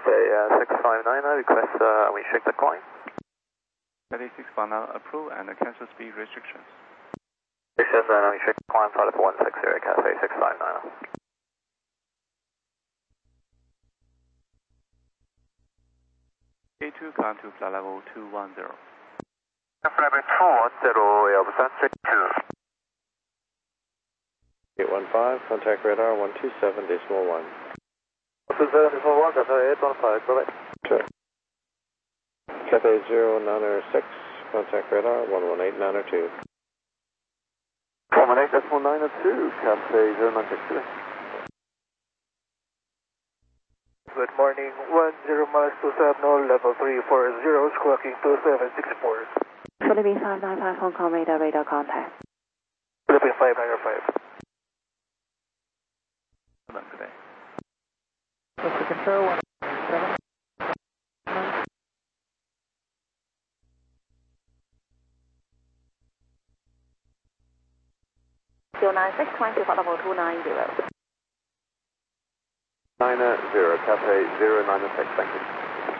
Cathay 659, request we check the climb. Cathay 659 approve and cancel speed restrictions. We check climb flight level 160, Cathay 659. A2 climb to flight level 210. Flight level 210, Elbasan 32. 815, contact radar 127.1. 127.1, Cathay 815, go ahead. Sure. Cathay 096, contact radar 118.902. 118.902, Cathay 096. Good morning, 10 miles to Sabno, level 340, squawking 2764. Philippine 595 Hong Kong radar contact. Philippine 595. Good day. Control 117. 096, climb to flight level 290. 90, Cathay 096, thank you.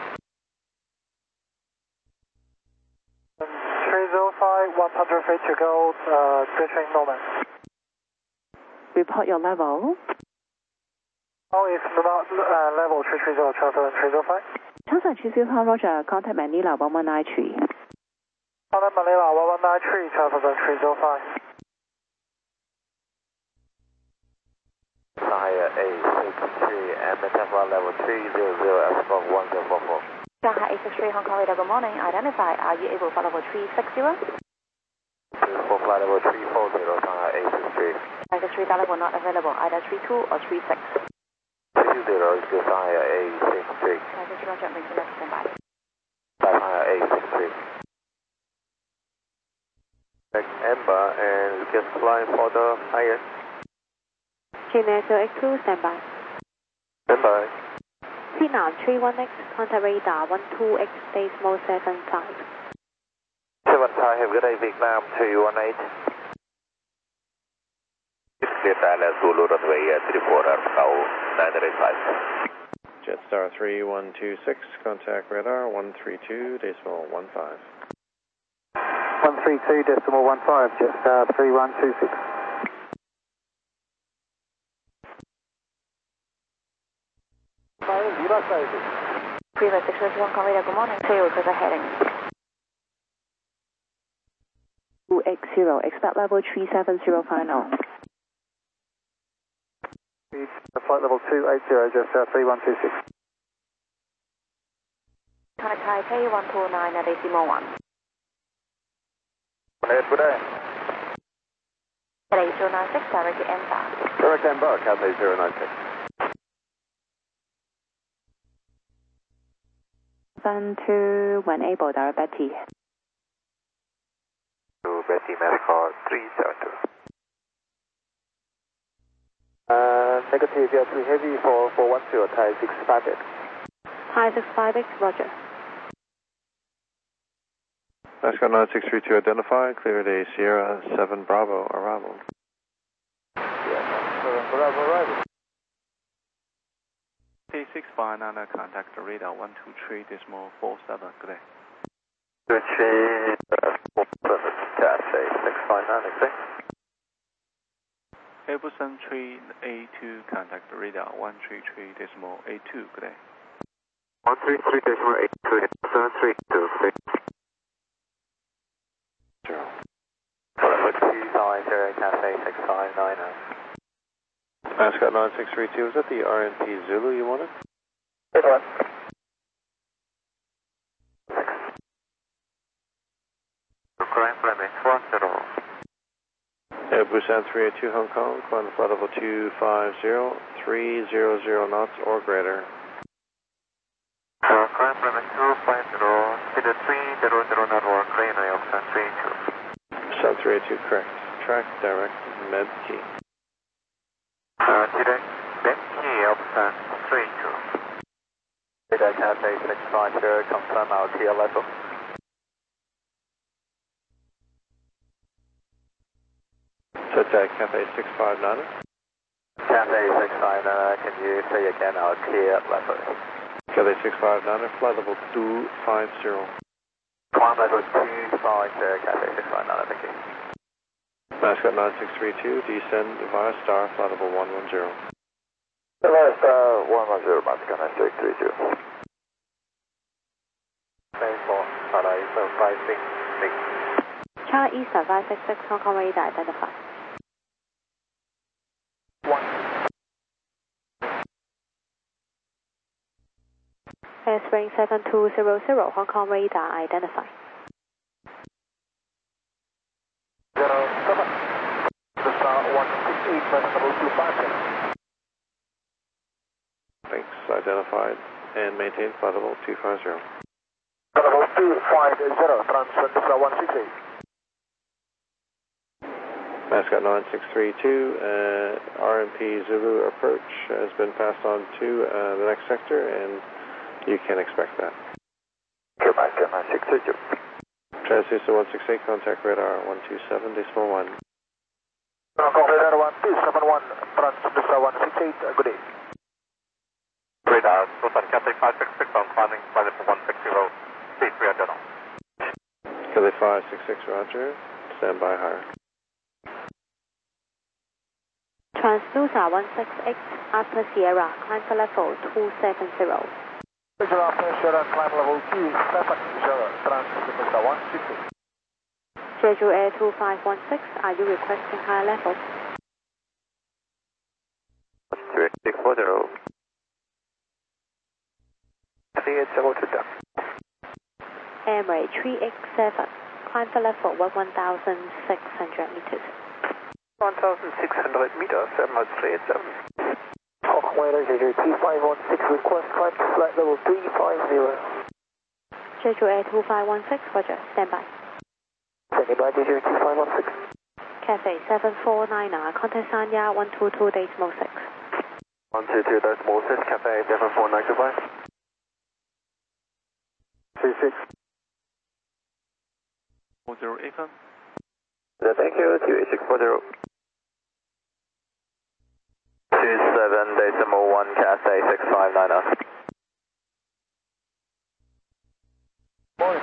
305, 100 feet to go, switching moment. Report your level. Oh, it's not level 330, transfer 305. Transfer 305, Roger, contact Manila 1193. Contact Manila 1193, transfer 305. Sahaya A63 and Metafra level 300 as above 1044. Shanghai A63 Hong Kong radar, good morning. Identify, are you able to flight level 360? For flight level 340, Shanghai A63. A63 level not available, either 32 or 36. 30 is good, Sahaya A63. A63 Roger, maintenance standby. Sahaya A63. Amber and just flying for the highest. Kinetic X2, standby. Standby. Vietnam 31X, contact radar 12X, decimal 75. 75, have a good day, Vietnam 318. Vietnam Zulu runway 34 985. Jetstar 3126, contact radar 132.15. 132.15, Jetstar 3126. Previous 601 Hong Kong radar, good morning. Clear with the heading. 280, expect level 370 final. Flight level 280, Jetstar 3126. Contact Taipei 129 at decimal 1. Good day. Cathay 096, direct to Emba. Direct Emba, Cathay 096. Sun 2, when able, direct Betty. To Betty Medical 372. Negative, yeah, too heavy for 10, Thai 658. Hi, 658, Roger. Mascot 9632 identified, cleared a Sierra 7 Bravo arrival. Yeah, 7 Bravo arrival. K659 contact radar 123.47, good day. 23, 47, Cathay 659, exact. Airbus 3A2 contact radar 133.82, good day. 133.82, 732, 0. Followed 290, Cathay 6590. Mascot 9632, was that the RNP Zulu you wanted? Good one. Crime Fleming 10. Busan 382 Hong Kong, climb to flight level 250, 300 knots or greater. Crime Fleming 250, speed 300 network, crane Ocean 32. Busan 382, correct. Track direct, med key. Direct, med key, Ocean 32. Data Cathay 650, confirm our key level. So it's Cathay 659. Cathay 659, can you say again our key level? Cathay 659, flight level 250. Climb level 250, Cathay 659, thank you. Mascot 9632, descend via star, flight level 110. Via star 110, Mascot 9632. Main 4, Tata Eastern 566. China Eastern 566, Hong Kong radar identified. 1. Spring 7200, Hong Kong radar identified. 07. The star 168, level 250. Thanks, identified and maintain flight level 250. Level 250, transfer to star 168. Mascot 9632, RMP Zulu approach has been passed on to the next sector, and you can expect that. Okay, Mascot 9632. Transducer 168, contact radar 127.1. Contact radar 1271, transfer to star 168, good day. Radar, Sultan Cathay 566 on climbing flight level 160, speed 300 knots. Cathay 566, roger, stand by higher. Transducer 168, after Sierra, climb to level 270. Visual after Sierra, climb level 270, transfer to star 160. Jeju Air 2516, are you requesting higher level? 3640. 3872. Emirates 387, climb to level 1,600 meters. 1,600 meters, Emirates 387. Hong Kong radar Jeju 2516, request climb to flight level 350. Jeju Air 2516, roger, stand by. Standing by Jeju 2516. Cathay 7499, contact Sanya 122.6. 122.6, Cathay 74925. 36. 40 FM. Thank you, 28640. 27.1, Cathay 659. Morning,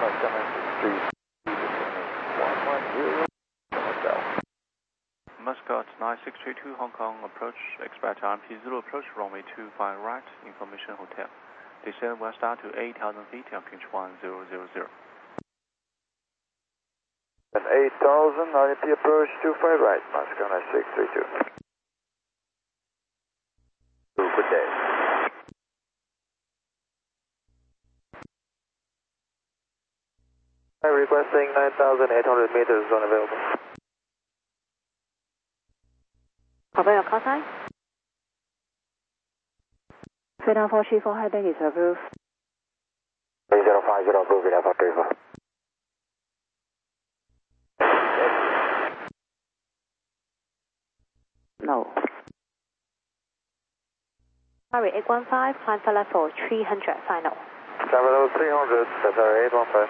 Mascot 9632, Hong Kong approach, expect RMP Zulu approach, runway 25 right, information hotel. Descend west star to 8,000 feet, altitude 1000. At 8,000, RMP approach 25 right, Mascot 9632. Good day. I'm requesting 9,800 meters zone available. 好朋友 call sign? Freedom 434 heading is approved. 3050 approved, Freedom 434. No. Sorry, 815, climb to level 300, final. Climb level 300, that's our 815.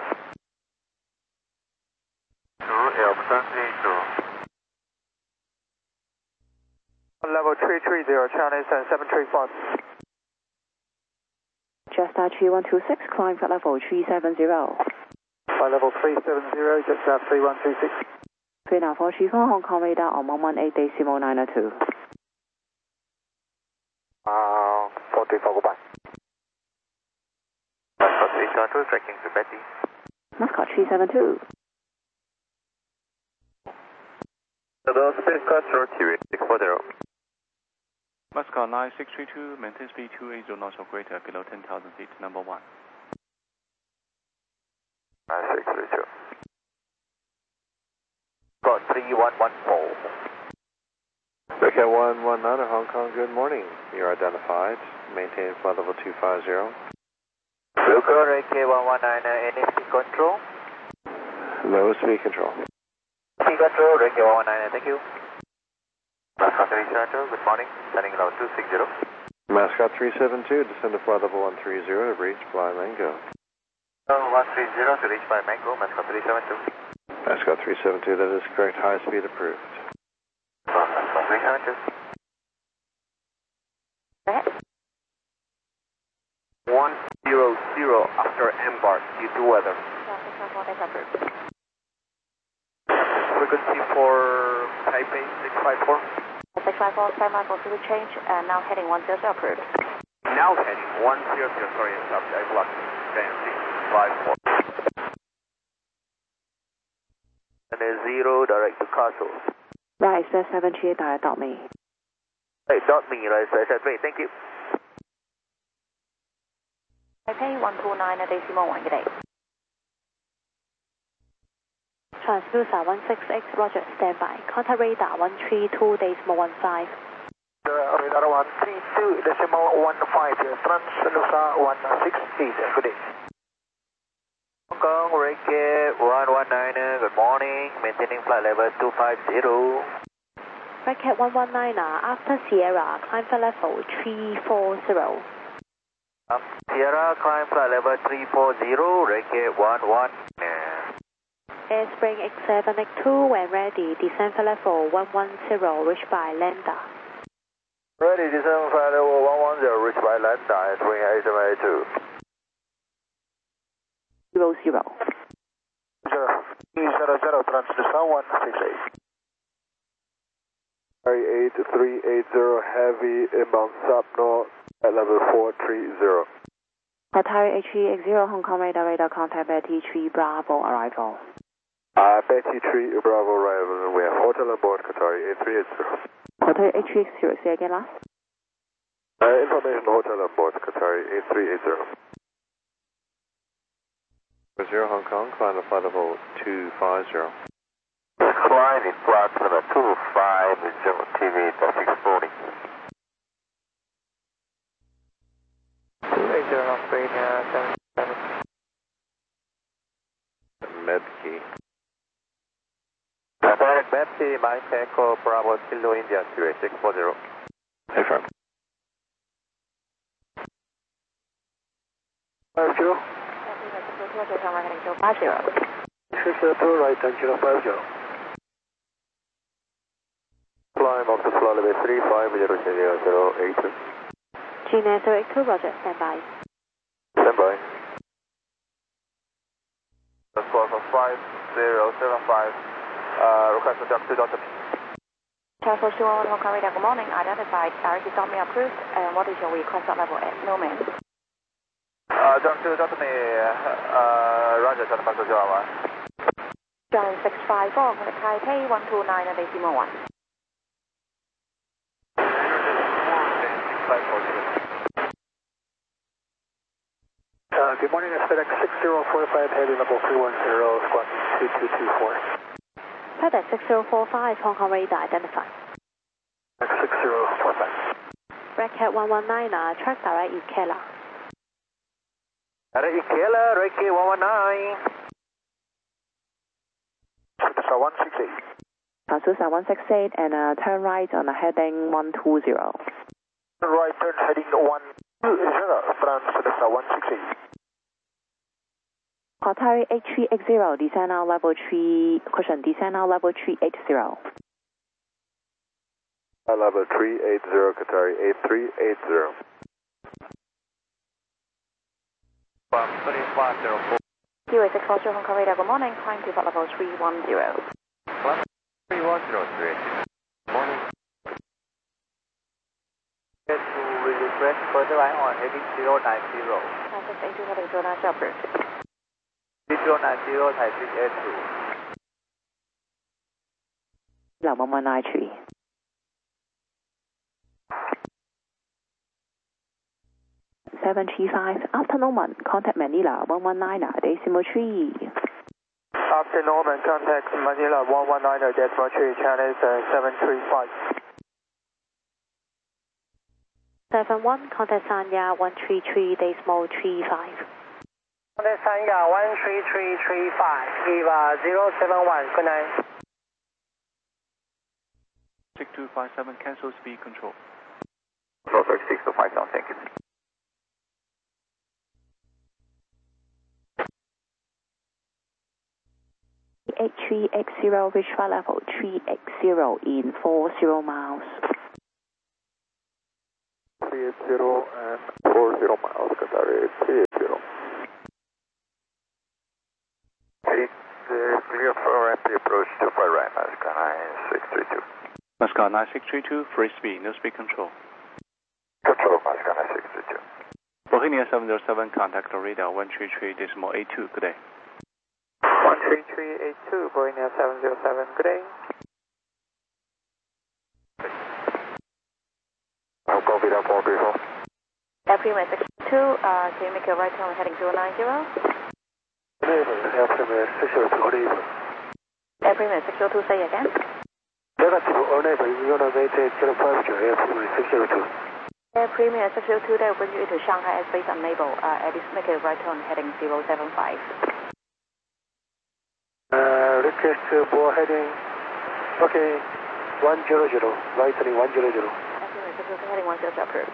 2L32. Level 330, China Eastern 735. Jetstar 3126, climb to level 370. Flight level 370, Jetstar 3126. Freedom 434, Hong Kong radar on 118.902. 434, goodbye. Mascot 372, tracking to Betty. Mascot 372. The spacecraft short TV 640. Mascot 9632, maintain speed 280 knots or greater below 10,000 feet, number 1. 9632. Got 3114. Bearcat 119, Hong Kong, good morning. You're identified. Maintain flight level 250. Wilco, Reiki 119, any speed control? Low speed control. Speed control, Reiki 119, thank you. Mascot 372, good morning. Landing level 260. Mascot 372, descend to flight level 130 to reach Fly Mango. 130 to reach by Mango, Mascot 372. Mascot 372, that is correct. High speed approved. Mascot 372. Go ahead. 1 after embark due to weather. Delta 654 is approved. Frequency for Taipei 654. 654, stand by for fuel change, and now heading 100 approved. Now heading 100, sorry, stopped, I blocked. Then 654. And then 0, direct to Castle. Right, sir, 78, dot me. Right, dot me, right, sir, thank you. Taipei 129.1, good day. Transducer 168, roger, standby. Contact radar 132.15. Radar 132.15, Transducer 168, good day. Hong Kong, Ricky 119, good morning, maintaining flight level 250. Racket 119, after Sierra, climb flight level 340. Sierra, climb flight level 340, Ricky 119. Airspring X782 when ready, descend flight level 110, reached by Lambda. Ready, descend flight level 110, reached by Lambda, Airspring X782. 00. 0, Transducer 168. 8380, heavy inbound sub north at level 430. Qatari HE-X0, Hong Kong radar contact Betty 3 Bravo arrival. Betty 3 Bravo arrival, we have hotel on board Qatari 8380. Qatari HE-X0, say again last. Information hotel on board Qatari 8380. 0 Hong Kong, climb to flight level 250. Climb in flight level 250, TV 640. 280 Australia 77. Medkey. Direct Medkey, Mike Echo Bravo Kilo India 28640. Hey, firm. 50. 602, right, 1050. Climb up to flight level 3508082. Gina 082, roger, standby. Standby. That's for 5075. Request to jump to Delta. Travel 211 Hong Kong radar, good morning. Identified, directed dot me approved. And what is your request level at moment? Jump to Delta me, Roger, Delta Paso Java. John 654, Taipei 129.1. Good morning, it's FedEx 6045, heading level 310, squad 2224. FedEx 6045, Hong Kong radar identified. FedEx 6045. Racket 119, track direct Ikela. Direct Ikela, Reiki 119. Transducer 168. Transducer 168 and turn right on the heading 120. Right turn heading 120, Transducer 168. Qatari HE-X0, descend now level 3, cushion, descend now level 380. Level 380, Qatari 8380. 3504. QA 640 Hong Kong radar, good morning. Climb to flight level 310. 310, morning. Get to request further line on heading 090. Traffic 82 heading 090 approved. 090, Taipei 82. 1193. Afternoon 1, contact Manila 119, decimal 3. Afternoon, contact Manila 119, decimal 3, channel 735. 71, contact Sanya 133, decimal 35. Contact Sanya 13335, Eva 071, good night. 6257, cancel speed control. Perfect, 6257, thank you. HE-X0, reach flight level 380 in 40 miles. 380 and 40 miles, Qatari 380. 9632. Mascot 9632, free speed, no speed control. Control Mascot 9632. Bohemia 707, contact radar 133.82, good day. 13382, Bohemia 707, good day. Hong Kong Vita 434. Airplane 602, can you make a right turn heading 090? Airplane 602, good evening. Airplane 602, say again. Negative, or neighbor, you're going to maintain 05 Airplane 602. Airplane 602, that will bring you to Shanghai Airspace Unable. At least make a right turn heading 075. Request for heading, okay, 100, right turning 100. Airplane 602, heading 100, approved.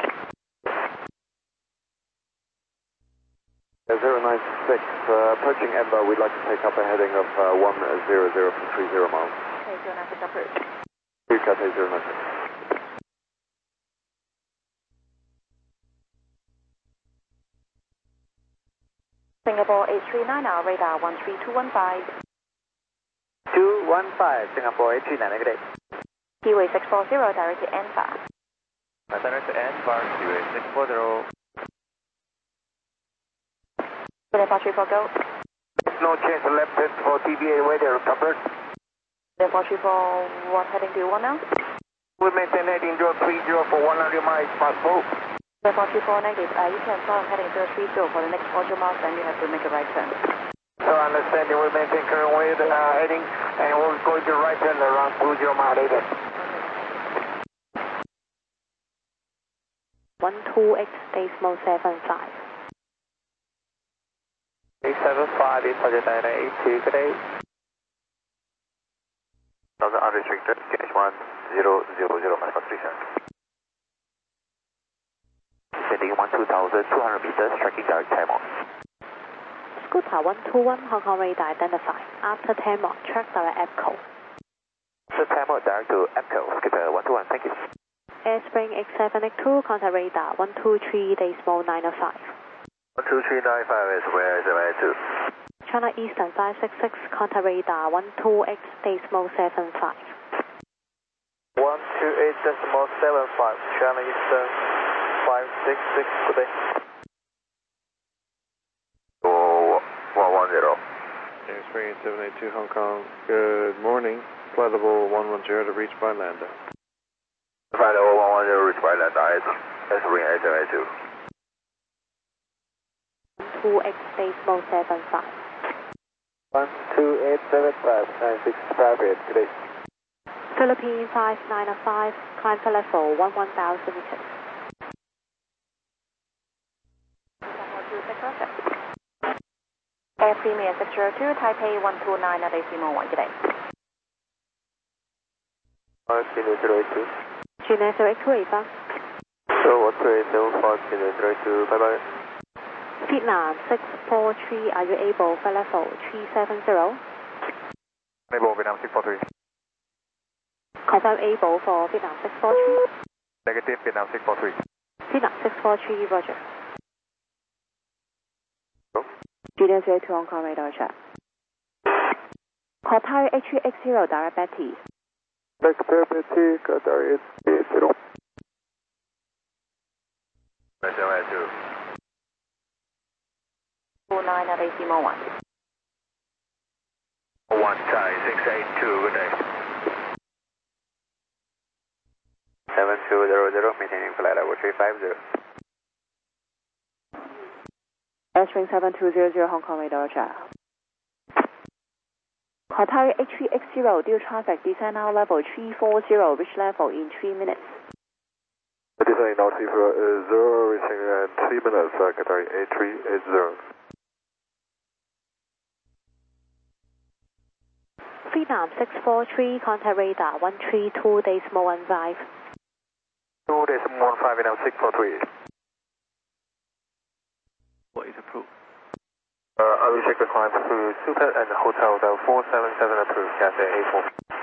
096, approaching Emba, we'd like to take up a heading of 100 for 30 miles. Okay, 096 approved. Cathay 096. Singapore 839, our radar 13215. 215, Singapore 839, good day. Keyway 640, direct to ANFA. Center to ANFA, Keyway 640. Departure for go. No change left head for TBA weather covered. Departure for what heading do you want now? We maintain heading 030 for 100 miles possible. Departure for negative. You can fly heading 030 for the next 400 miles, then you have to make a right turn. So understanding, we maintain current way heading, and we'll go to right turn around 20 miles later. 12X decimal 75. 875 is Project 982, good day. Unrestricted, change 1000, Mascot 37. Descending 12,200 meters, tracking direct time on. Scooter 121, Hong Kong radar identified. After 10 more, track direct EPCO. So time on direct to EPCO, Skipper 121, thank you. Airspring X782, contact radar 123.905. 12395 is where is MA2? China Eastern 566, contact radar 12X decimal 75. 128.75, China Eastern 566, good day. 110. Airspring 782 Hong Kong, good morning. Flight level 110 to reach by Landa. Flight level 110 reach by Landa, Airspring 872. 2X decimal 75. 12875, 9658, good day. Philippine 5905, climb to level 11,000 meters. Air Premier 602, Taipei 129 at decimal 1, good day. Kilo 082. China 082, So 12875, Kilo 082, bye bye. Vietnam 643, are you able for level 370? Able, Vietnam 643. Confirm able for Vietnam 643. Negative, Vietnam 643. Vietnam 643, roger. Julian 02 Hong Kong radar check. Qatar HUX0 direct Betty. Vector Betty, Qatar HUX0. Measure 2. 29 at decimal 1. 1 Thai 682, good day. 7200, maintaining flight level 350. Airstream 7200 Hong Kong radar check. Qatar HUX0, deal traffic, descend now level 340, reach level in 3 minutes. Descending now 340, reaching in 3 minutes, Qatar 8380. Vietnam 643, contact radar 132.15. 2.15, Vietnam 643. What is approved? I will check the climb to Super and Hotel 477 approved, Cathay A4.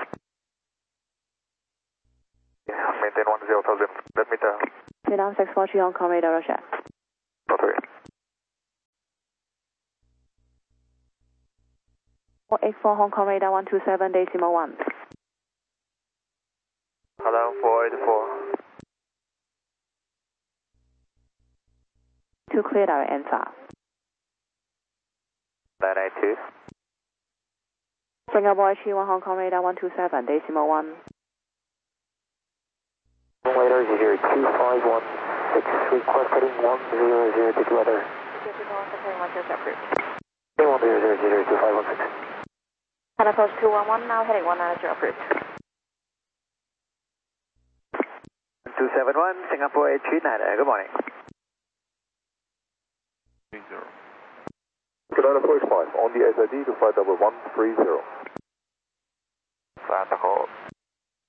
Maintain 10,000, let me down. Vietnam 643 Hong Kong radar check. 43. 484 Hong Kong radar 127.1. To clear our answer. 992. Singapore H1 Hong Kong radar 127, decimal 1. Radar 02516, request heading 100 to weather. 100 And approach 211, now heading 190 approved. 271, Singapore H39, good morning. 30. Canada approach 5, on the SID to flight level 130. Flat call.